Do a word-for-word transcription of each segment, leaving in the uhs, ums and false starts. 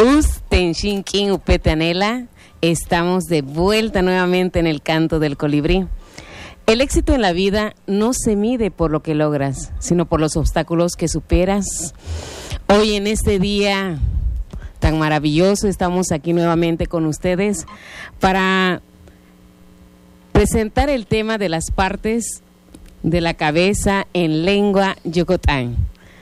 Us Tenshinkin Upetanela, estamos de vuelta nuevamente en el canto del colibrí. El éxito en la vida no se mide por lo que logras, sino por los obstáculos que superas. Hoy en este día tan maravilloso estamos aquí nuevamente con ustedes para presentar el tema de las partes de la cabeza en lengua yocotán.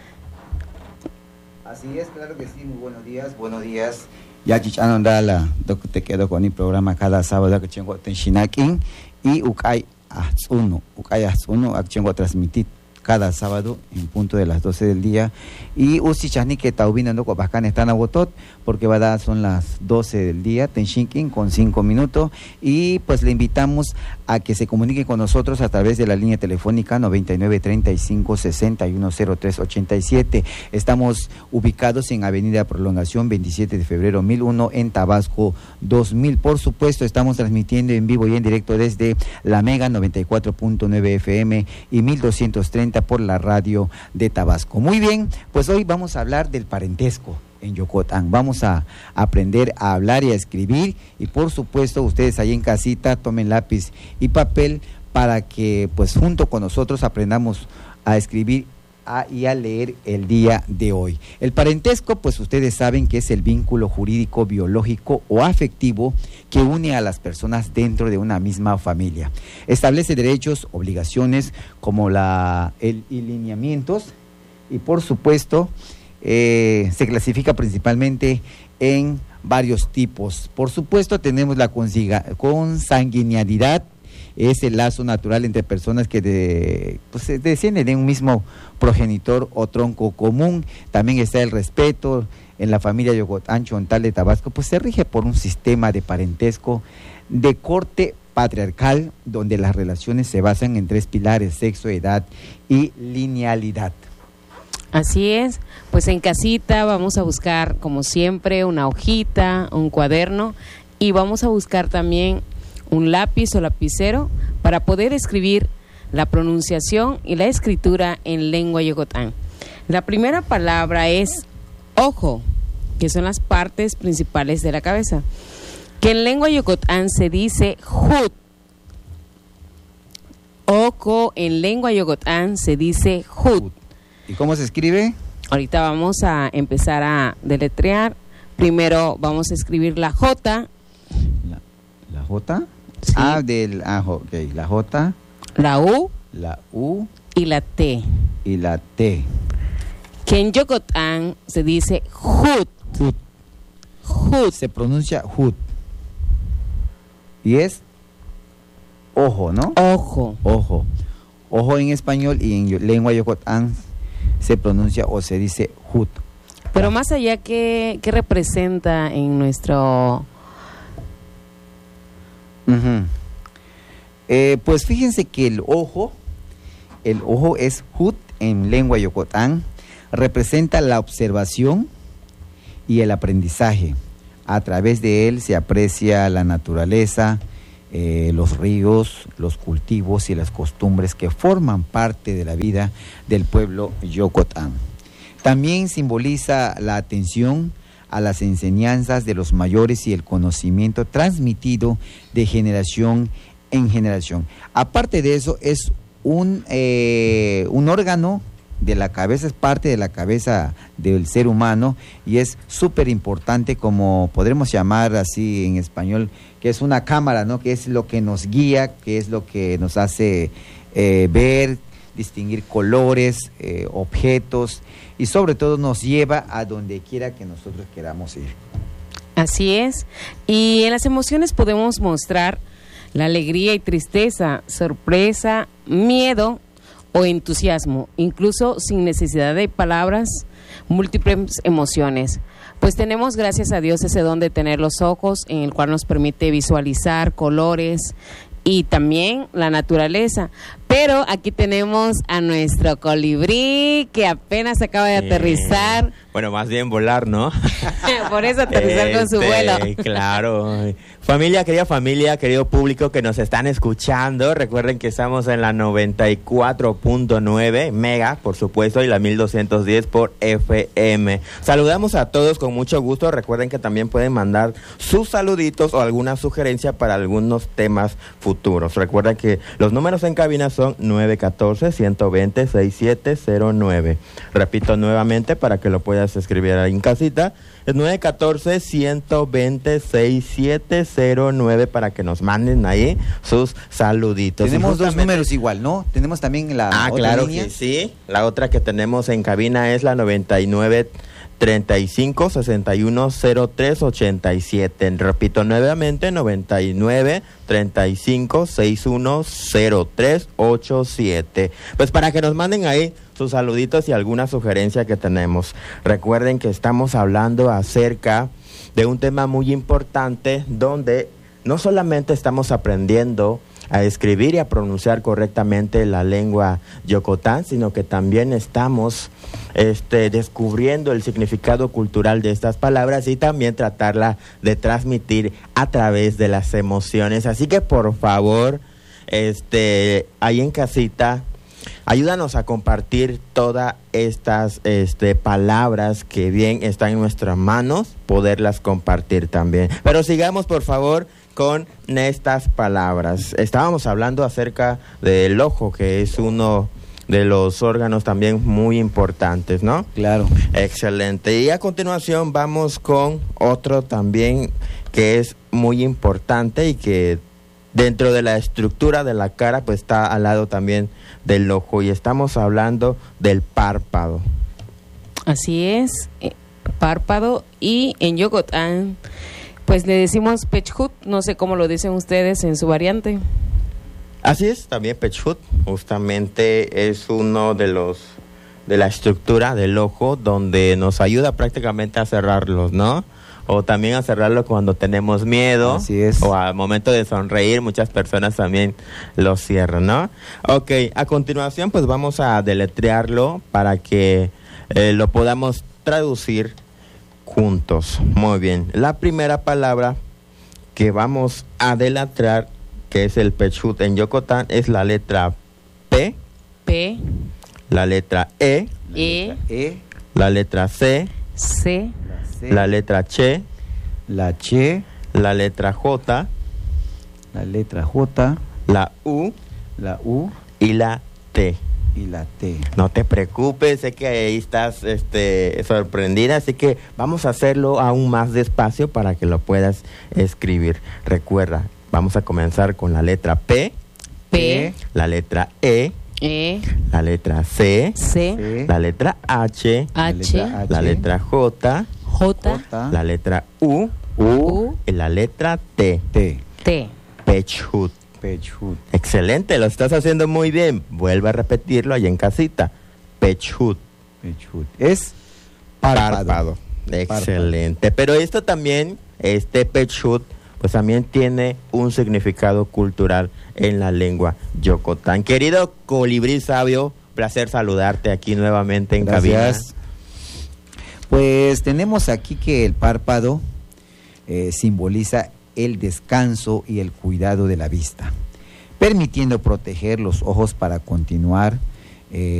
Así es, claro que sí, muy buenos días, buenos días. Ya chichano la te quedo con el programa cada sábado que tengo en Shinakin y Ukai Azunu, Ukai Azunu, achengo transmitir cada sábado en punto de las doce del día. Y usi chani que taubina no bacán están a botot porque va a dar son las doce del día, Tenshinkin con cinco minutos. Y pues le invitamos a que se comunique con nosotros a través de la línea telefónica noventa y nueve, treinta y cinco, sesenta y uno, cero tres, ochenta y siete. Estamos ubicados en Avenida Prolongación veintisiete de febrero mil uno en Tabasco dos mil. Por supuesto, estamos transmitiendo en vivo y en directo desde la Mega noventa y cuatro punto nueve F M y mil doscientos treinta por la radio de Tabasco. Muy bien, pues hoy vamos a hablar del parentesco en Yocotán. Vamos a aprender a hablar y a escribir y por supuesto ustedes ahí en casita tomen lápiz y papel para que pues junto con nosotros aprendamos a escribir a, y a leer el día de hoy. El parentesco pues ustedes saben que es el vínculo jurídico, biológico o afectivo que une a las personas dentro de una misma familia. Establece derechos, obligaciones como la, el, y lineamientos y por supuesto Eh, se clasifica principalmente en varios tipos. Por supuesto tenemos la consanguinidad, es el lazo natural entre personas que de, pues, descienden de un mismo progenitor o tronco común. También está el respeto. En la familia Yocotán Chontal de Tabasco pues se rige por un sistema de parentesco de corte patriarcal donde las relaciones se basan en tres pilares: sexo, edad y linealidad. Así es, pues en casita vamos a buscar como siempre una hojita, un cuaderno y vamos a buscar también un lápiz o lapicero para poder escribir la pronunciación y la escritura en lengua yocotán. La primera palabra es ojo, que son las partes principales de la cabeza, que en lengua yocotán se dice jut. Ojo en lengua yocotán se dice jut. ¿Y cómo se escribe? Ahorita vamos a empezar a deletrear. Primero vamos a escribir la J. ¿La, la J? Sí. Ah, del ah, ok. La J. La U. La U. Y la T. Y la T. Que en Yocotán se dice jut. Jut. Jut. Se pronuncia jut. Y es ojo, ¿no? Ojo. Ojo. Ojo en español y en lengua yocotán se pronuncia o se dice jut. Pero más allá, ¿qué, qué representa en nuestro...? Uh-huh. Eh, pues fíjense que el ojo, el ojo es jut en lengua yocotán, representa la observación y el aprendizaje. A través de él se aprecia la naturaleza, Eh, los ríos, los cultivos y las costumbres que forman parte de la vida del pueblo yocotán. También simboliza la atención a las enseñanzas de los mayores y el conocimiento transmitido de generación en generación. Aparte de eso, es un, eh, un órgano de la cabeza, es parte de la cabeza del ser humano y es súper importante, como podremos llamar así en español, que es una cámara, ¿no? Que es lo que nos guía, que es lo que nos hace eh, ver, distinguir colores, eh, objetos y sobre todo nos lleva a donde quiera que nosotros queramos ir. Así es. Y en las emociones podemos mostrar la alegría y tristeza, sorpresa, miedo o entusiasmo, incluso sin necesidad de palabras, múltiples emociones. Pues tenemos, gracias a Dios, ese don de tener los ojos, en el cual nos permite visualizar colores y también la naturaleza. Pero aquí tenemos a nuestro colibrí que apenas acaba de aterrizar. Eh, bueno, más bien volar, ¿no? Por eso aterrizar este, con su vuelo. Claro. Familia, querida familia, querido público que nos están escuchando, recuerden que estamos en la noventa y cuatro punto nueve mega, por supuesto, y la mil doscientos diez por F M. Saludamos a todos con mucho gusto. Recuerden que también pueden mandar sus saluditos o alguna sugerencia para algunos temas futuros. Recuerden que los números en cabina son nueve uno cuatro, uno dos cero, seis siete cero nueve. Repito nuevamente para que lo puedas escribir ahí en casita. Es nueve uno cuatro, uno dos cero, seis siete cero nueve para que nos manden ahí sus saluditos. Tenemos justamente... dos números igual, ¿no? Tenemos también la Ah, otra claro línea. que sí. La otra que tenemos en cabina es la noventa y nueve treinta y cinco sesenta y uno cero tres ochenta y siete. Repito nuevamente, noventa y nueve treinta y cinco sesenta y uno cero tres ochenta y siete. Pues para que nos manden ahí sus saluditos y alguna sugerencia que tenemos. Recuerden que estamos hablando acerca de un tema muy importante donde no solamente estamos aprendiendo a escribir y a pronunciar correctamente la lengua yocotán, sino que también estamos este, descubriendo el significado cultural de estas palabras y también tratarla de transmitir a través de las emociones. Así que por favor, este, ahí en casita, ayúdanos a compartir todas estas este, palabras que bien están en nuestras manos, poderlas compartir también. Pero sigamos por favor con estas palabras. Estábamos hablando acerca del ojo, que es uno de los órganos también muy importantes, ¿no? Claro. Excelente. Y a continuación vamos con otro también que es muy importante y que dentro de la estructura de la cara pues está al lado también del ojo, y estamos hablando del párpado. Así es, eh, párpado, y en yocotán pues le decimos pechhut, no sé cómo lo dicen ustedes en su variante. Así es, también pechhut, justamente es uno de los de la estructura del ojo donde nos ayuda prácticamente a cerrarlos, ¿no? O también a cerrarlo cuando tenemos miedo. Así es. O al momento de sonreír, muchas personas también lo cierran, ¿no? Ok, a continuación pues vamos a deletrearlo para que eh, lo podamos traducir juntos. Muy bien. La primera palabra que vamos a deletrear, que es el pechhut en yocotán, es la letra P, P, la letra E, E, E, la letra C, C, la C, la letra Che, la Che, la letra J, la letra J, la U la U y la T. y la T. No te preocupes, sé que ahí estás este, sorprendida, así que vamos a hacerlo aún más despacio para que lo puedas escribir. Recuerda, vamos a comenzar con la letra P, P, la letra E, E, la letra C, C, C, la letra H, H, la letra J, J, J, la letra U U, U, y la letra T. T. T. Pechhut. Pechhut. Excelente, lo estás haciendo muy bien. Vuelve a repetirlo ahí en casita. Pechhut. Pechhut. Es párpado. Párpado. Excelente. Pero esto también, este pechhut, pues también tiene un significado cultural en la lengua yocotán. Querido colibrí sabio, placer saludarte aquí nuevamente en Gracias. cabina. Pues tenemos aquí que el párpado eh, simboliza el descanso y el cuidado de la vista, permitiendo proteger los ojos para continuar eh,